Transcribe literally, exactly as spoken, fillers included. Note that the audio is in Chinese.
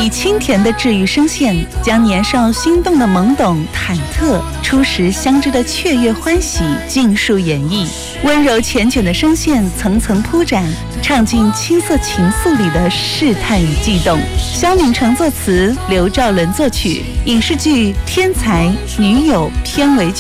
以清甜的治愈声线，将年少心动的懵懂、忐忑、初识相知的雀跃欢喜尽数演绎。温柔缱绻的声线层层铺展，唱尽青涩情愫里的试探与悸动。萧秉成作词，刘兆伦作曲。影视剧《天才女友》片尾曲。